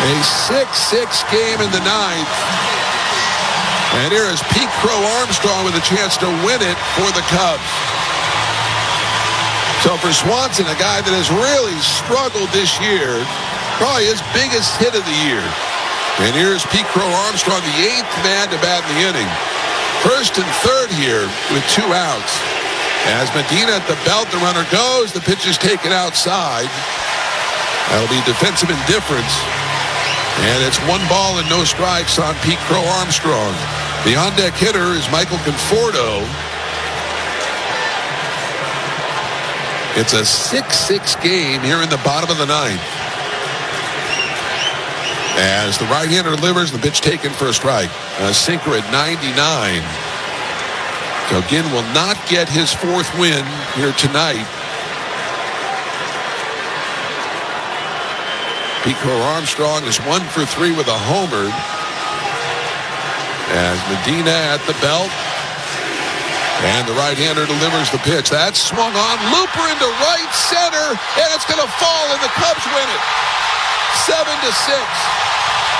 A 6-6 game in the ninth. And here is Pete Crow Armstrong with a chance to win it for the Cubs. So for Swanson, a guy that has really struggled this year, probably his biggest hit of the year. And here's Pete Crow Armstrong, the eighth man to bat in the inning. First and third here with 2 outs. As Medina at the belt, the runner goes. The pitch is taken outside. That'll be defensive indifference. And it's 1 ball and no strikes on Pete Crow Armstrong. The on-deck hitter is Michael Conforto. It's a 6-6 game here in the bottom of the ninth. As the right-hander delivers, the pitch taken for a strike. A sinker at 99. So again, will not get his 4th win here tonight. Pete Crow Armstrong is 1 for 3 with a homer. As Medina at the belt. And the right-hander delivers the pitch. That's swung on. Looper into right center. And it's going to fall, and the Cubs win it. 7-6.